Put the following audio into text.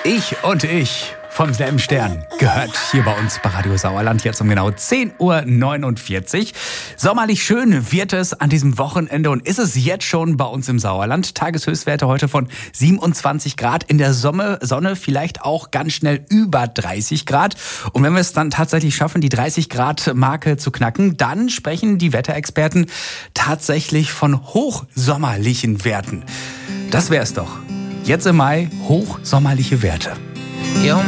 Ich vom selben Stern gehört hier bei uns bei Radio Sauerland jetzt um genau 10.49 Uhr. Sommerlich schön wird es an diesem Wochenende und ist es jetzt schon bei uns im Sauerland. Tageshöchstwerte heute von 27 Grad, in der Sonne vielleicht auch ganz schnell über 30 Grad. Und wenn wir es dann tatsächlich schaffen, die 30 Grad Marke zu knacken, dann sprechen die Wetterexperten tatsächlich von hochsommerlichen Werten. Das wär's doch. Jetzt im Mai hochsommerliche Werte. Yo,